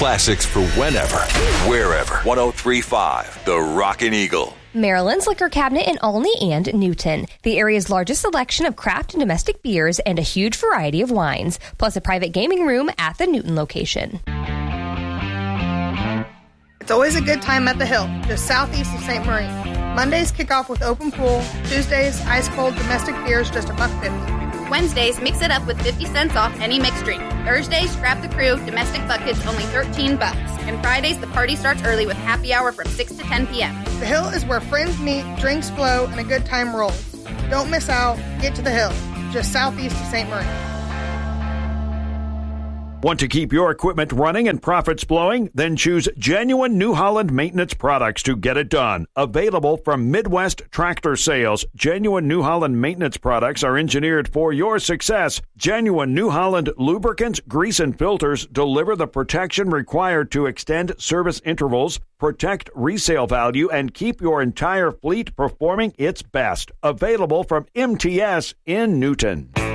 Classics for whenever, wherever. 103.5 The Rockin' Eagle. Maryland's Liquor Cabinet in Olney and Newton. The area's largest selection of craft and domestic beers and a huge variety of wines, plus a private gaming room at the Newton location. It's always a good time at the Hill, just southeast of St. Marie. Mondays kick off with open pool. Tuesdays, ice-cold domestic beers, just $1.50. Wednesdays, mix it up with 50 cents off any mixed drink. Thursdays, grab the crew, domestic buckets, only $13. And Fridays, the party starts early with happy hour from 6 to 10 p.m. The Hill is where friends meet, drinks flow, and a good time rolls. Don't miss out. Get to the Hill, just southeast of St. Marie. Want to keep your equipment running and profits flowing? Then choose genuine New Holland maintenance products to get it done. Available from Midwest Tractor Sales. Genuine New Holland maintenance products are engineered for your success. Genuine New Holland lubricants, grease, and filters deliver the protection required to extend service intervals, protect resale value, and keep your entire fleet performing its best. Available from MTS in Newton.